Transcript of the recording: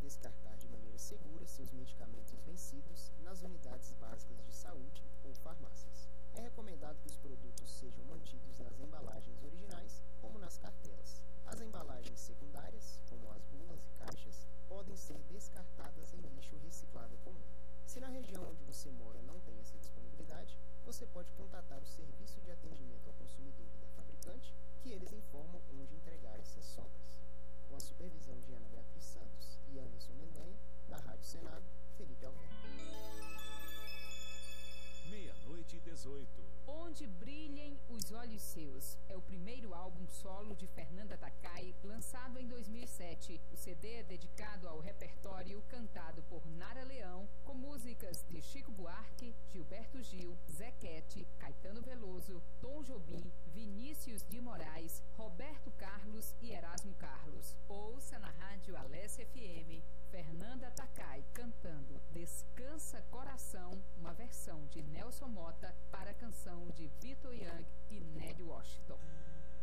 descartar de maneira segura seus medicamentos vencidos nas unidades básicas de saúde ou farmácias. É recomendado que os produtos sejam mantidos nas embalagens originais, como nas cartelas. As embalagens secundárias, como as bulas e caixas, podem ser descartadas em lixo reciclável comum. Se na região onde você mora não tem essa disponibilidade, você pode contatar o Serviço de Atendimento ao Consumidor da fabricante, que eles informam onde entregar essas sobras. Com a supervisão de Ana Beatriz Santos e Anderson Mendanha, da Rádio Senado, Felipe Alberto. 00:18. Onde Brilhem os Olhos Seus é o primeiro álbum solo de Fernanda Takai, lançado em 2007. O CD é dedicado ao repertório cantado por Nara Leão, com músicas de Chico Buarque, Gilberto Gil, Zequete, Caetano Veloso, Tom Jobim, Vinícius de Moraes, Roberto Carlos e Erasmo Carlos. Ouça na Rádio Alessia FM, Fernanda Takai cantando Descansa Coração, uma versão de Nelson Mota para a canção de